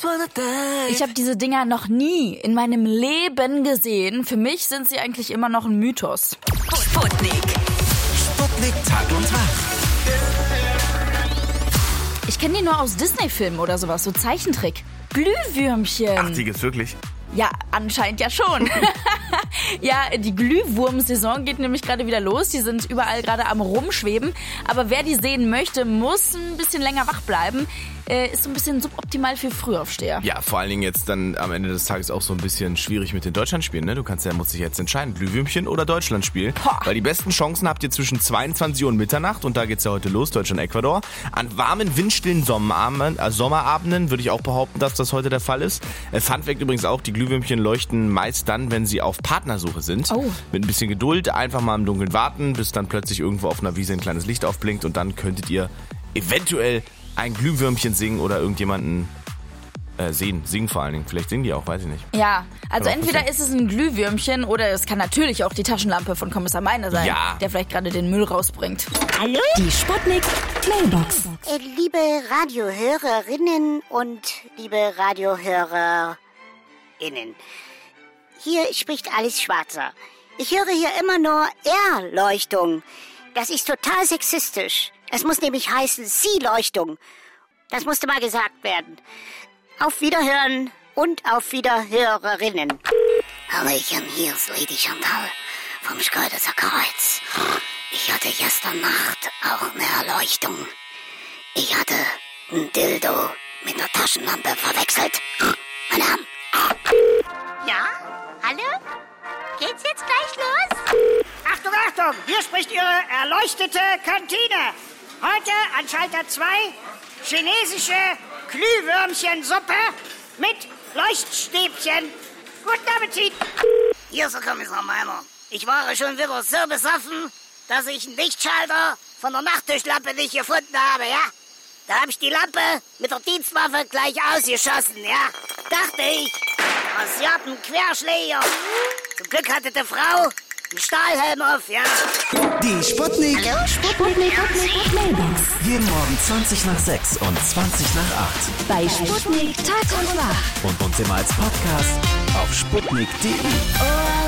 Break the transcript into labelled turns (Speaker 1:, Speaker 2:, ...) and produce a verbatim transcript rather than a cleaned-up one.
Speaker 1: Ich habe diese Dinger noch nie in meinem Leben gesehen. Für mich sind sie eigentlich immer noch ein Mythos.
Speaker 2: Sputnik.
Speaker 3: Sputnik Tag und Nacht.
Speaker 1: Ich kenne die nur aus Disney-Filmen oder sowas, so Zeichentrick. Glühwürmchen.
Speaker 4: Ach, die gibt's wirklich?
Speaker 1: Ja, anscheinend ja schon. Ja, die Glühwurmsaison geht nämlich gerade wieder los. Die sind überall gerade am Rumschweben. Aber wer die sehen möchte, muss ein bisschen länger wach bleiben. Äh, ist so ein bisschen suboptimal für Frühaufsteher.
Speaker 4: Ja, vor allen Dingen jetzt dann am Ende des Tages auch so ein bisschen schwierig mit den Deutschlandspielen. Ne? Du kannst ja, musst dich jetzt entscheiden, Glühwürmchen oder Deutschlandspiel.
Speaker 1: Boah.
Speaker 4: Weil die besten Chancen habt ihr zwischen zweiundzwanzig Uhr und Mitternacht, und da geht's ja heute los, Deutschland-Ecuador. An warmen, windstillen Sommerabenden, äh, Sommerabenden würde ich auch behaupten, dass das heute der Fall ist. Äh, Fun Fact übrigens auch, die Glühwürmchen leuchten meist dann, wenn sie auf Partnersuche sind.
Speaker 1: Oh.
Speaker 4: Mit ein bisschen Geduld einfach mal im Dunkeln warten, bis dann plötzlich irgendwo auf einer Wiese ein kleines Licht aufblinkt, und dann könntet ihr eventuell ein Glühwürmchen singen oder irgendjemanden äh, sehen. Singen vor allen Dingen. Vielleicht singen die auch, weiß ich nicht.
Speaker 1: Ja, also
Speaker 4: Aber
Speaker 1: entweder
Speaker 4: passieren.
Speaker 1: ist es ein Glühwürmchen oder es kann natürlich auch die Taschenlampe von Kommissar Meiner sein,
Speaker 4: Ja.
Speaker 1: der vielleicht gerade den Müll rausbringt.
Speaker 2: Hallo? Die Sputnik Mailbox.
Speaker 5: Äh, liebe Radiohörerinnen und liebe Radiohörerinnen, hier spricht Alice Schwarzer. Ich höre hier immer nur Erleuchtung. Das ist total sexistisch. Es muss nämlich heißen Sie-Leuchtung. Das musste mal gesagt werden. Auf Wiederhören und auf Wiederhörerinnen. Hallöchen, hier ist Lady Chantal vom Schkeuditzer Kreuz. Ich hatte gestern Nacht auch eine Erleuchtung. Ich hatte ein Dildo mit einer Taschenlampe verwechselt. Meine Herren.
Speaker 6: Ja? Hallo? Geht's jetzt gleich los?
Speaker 7: Achtung, Achtung! Hier spricht Ihre erleuchtete Kantine. Heute an Schalter zwei chinesische Glühwürmchensuppe mit Leuchtstäbchen. Guten Appetit!
Speaker 5: Hier ist der Kommissar Meiner. Ich war schon wieder so besoffen, dass ich einen Lichtschalter von der Nachttischlampe nicht gefunden habe, ja? Da habe ich die Lampe mit der Dienstwaffe gleich ausgeschossen, ja? Dachte ich, Sie hatten einen Querschläger. Zum Glück hatte die Frau einen Stahlhelm auf, ja?
Speaker 3: Die Sputnik.
Speaker 2: Hallo? Sputnik Mailbox.
Speaker 3: Jeden Morgen zwanzig nach sechs und zwanzig nach acht.
Speaker 2: Bei Sputnik Tag und Nacht.
Speaker 3: Und uns immer als Podcast auf sputnik punkt de.